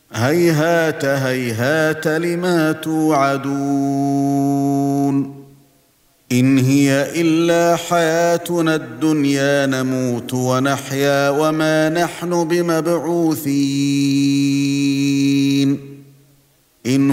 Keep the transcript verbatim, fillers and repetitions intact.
هيهات هيهات لما توعدون إن هي إلا حياتنا الدنيا نموت ونحيا وما نحن بمبعوثين إن